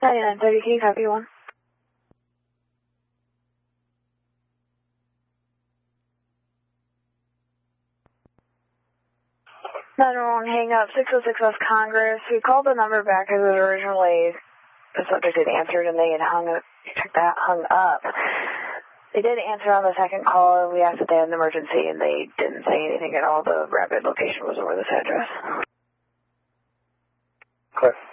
9930, can you copy one? One, hang up, 606 West Congress. We called the number back because it was originally the subject had answered and they had hung up. They did answer on the second call and we asked if they had an emergency and they didn't say anything at all. The rapid location was over this address. Okay.